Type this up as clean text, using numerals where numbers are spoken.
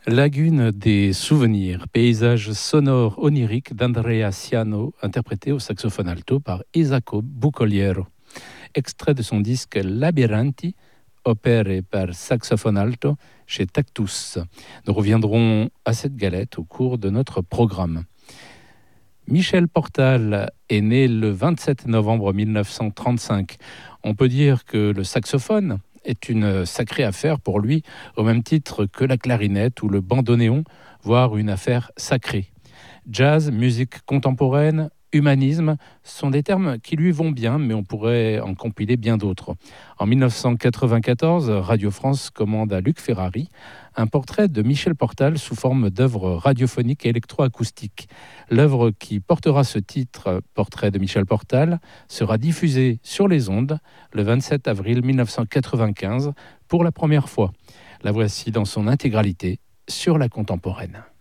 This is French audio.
Lagune des souvenirs, paysage sonore onirique d'Andrea Ciano, interprété au saxophone alto par Isacco Bucoliero. Extrait de son disque Labirinti, opéré par saxophone alto chez Tactus. Nous reviendrons à cette galette au cours de notre programme. Michel Portal est né le 27 novembre 1935. On peut dire que le saxophone est une sacrée affaire pour lui, au même titre que la clarinette ou le bandoneon, voire une affaire sacrée. Jazz, musique contemporaine, humanisme sont des termes qui lui vont bien, mais on pourrait en compiler bien d'autres. En 1994, Radio France commande à Luc Ferrari un portrait de Michel Portal sous forme d'œuvre radiophonique et électroacoustique. L'œuvre qui portera ce titre, Portrait de Michel Portal, sera diffusée sur les ondes le 27 avril 1995 pour la première fois. La voici dans son intégralité sur la contemporaine.